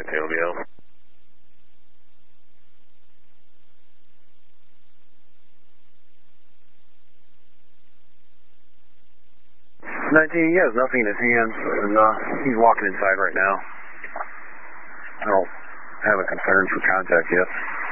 contact LBL. 19, he has nothing in his hands, and he's walking inside right now. I don't have a concern for contact yet.